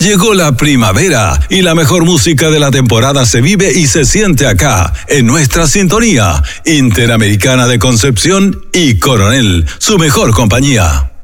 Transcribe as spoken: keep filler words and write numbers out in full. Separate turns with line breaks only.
Llegó la primavera y la mejor música de la temporada se vive y se siente acá, en nuestra sintonía Interamericana de Concepción y Coronel, su mejor compañía.